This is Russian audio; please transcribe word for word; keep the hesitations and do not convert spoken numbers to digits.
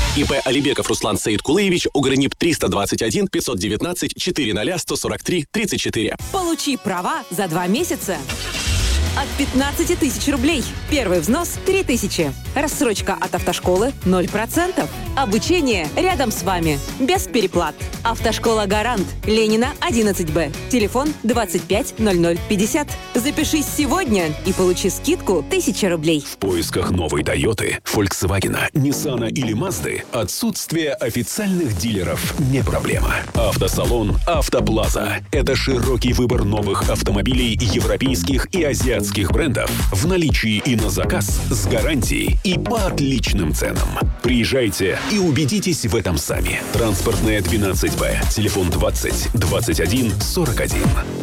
ИП Алибеков Руслан Саидкулыевич, УГРНИП триста двадцать один пятьсот девятнадцать четыреста сто сорок три тридцать четыре. Получи права за два месяца. От пятнадцати тысяч рублей. Первый взнос – три тысячи. Рассрочка от автошколы – ноль процентов. Обучение рядом с вами. Без переплат. Автошкола «Гарант». Ленина, одиннадцать Б. Телефон двадцать пять ноль ноль пятьдесят. Запишись сегодня и получи скидку тысяча рублей. В поисках новой Тойоты, Фольксвагена, Ниссана или Мазды отсутствие официальных дилеров не проблема. Автосалон «Автоплаза» — это широкий выбор новых автомобилей европейских и азиатских брендов в наличии и на заказ с гарантией и по отличным ценам. Приезжайте и убедитесь в этом сами. Транспортная двенадцать Б. Телефон двадцать двадцать один сорок один.